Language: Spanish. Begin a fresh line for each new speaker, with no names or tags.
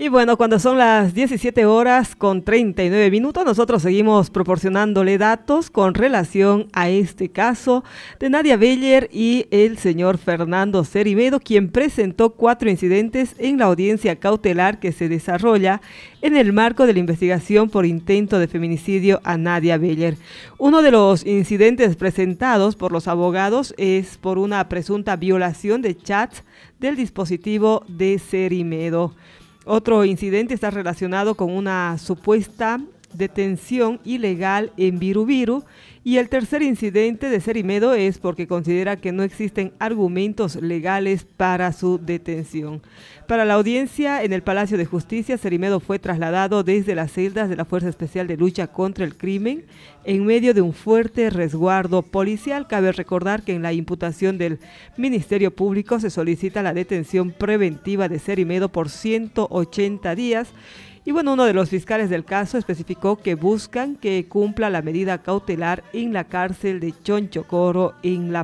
Y bueno, cuando son las 17 horas con 39 minutos, nosotros seguimos proporcionándole datos con relación a este caso de Nadia Beller y el señor Fernando Cerimedo, quien presentó 4 incidentes en la audiencia cautelar que se desarrolla en el marco de la investigación por intento de feminicidio a Nadia Beller. Uno de los incidentes presentados por los abogados es por una presunta violación de chats del dispositivo de Cerimedo. Otro incidente está relacionado con una supuesta detención ilegal en Virubiru, y el tercer incidente de Cerimedo es porque considera que no existen argumentos legales para su detención. Para la audiencia en el Palacio de Justicia, Cerimedo fue trasladado desde las celdas de la Fuerza Especial de Lucha contra el Crimen en medio de un fuerte resguardo policial. Cabe recordar que en la imputación del Ministerio Público se solicita la detención preventiva de Cerimedo por 180 días. Y bueno, uno de los fiscales del caso especificó que buscan que cumpla la medida cautelar en la cárcel de Chonchocoro, en La